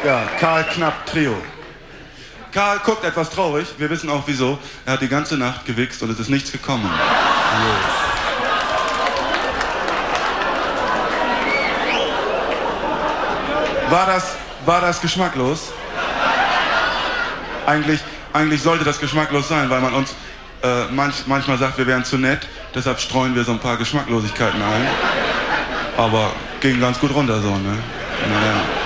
Ja, Karl Knapp Trio. Karl guckt etwas traurig, wir wissen auch wieso. Er hat die ganze Nacht gewichst und es ist nichts gekommen. War das geschmacklos? Eigentlich sollte das geschmacklos sein, weil man uns manchmal sagt, wir wären zu nett. Deshalb streuen wir so ein paar Geschmacklosigkeiten ein. Aber ging ganz gut runter so, ne? Naja.